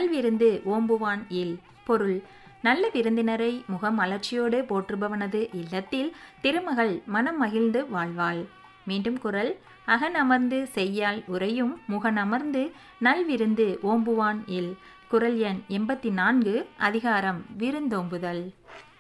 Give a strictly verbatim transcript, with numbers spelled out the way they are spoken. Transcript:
நல்விருந்து ஓம்புவான் இல். பொருள்: நல்ல விருந்தினரை முகமலர்ச்சியோடு போற்றுபவனது இல்லத்தில் திருமகள் மனம் மகிழ்ந்து வாழ்வாள். மீண்டும் குறள்: அகனமர்ந்து செய்யால் உரையும் முகனமர்ந்து நல்விருந்து ஓம்புவான் இல். குறள் எண் எண்பத்தி நான்கு. அதிகாரம் விருந்தோம்புதல்.